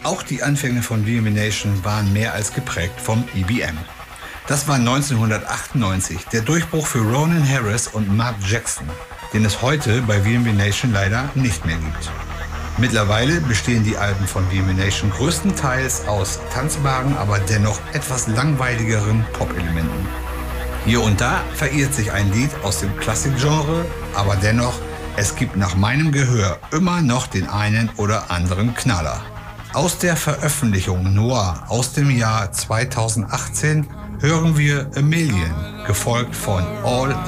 Auch die Anfänge von VMA Nation waren mehr als geprägt vom EBM. Das war 1998 der Durchbruch für Ronan Harris und Mark Jackson, den es heute bei VMA Nation leider nicht mehr gibt. Mittlerweile bestehen die Alben von VMA Nation größtenteils aus tanzbaren, aber dennoch etwas langweiligeren Pop-Elementen. Hier und da verirrt sich ein Lied aus dem Klassikgenre, aber dennoch, es gibt nach meinem Gehör immer noch den einen oder anderen Knaller. Aus der Veröffentlichung Noir aus dem Jahr 2018 hören wir A Million, gefolgt von All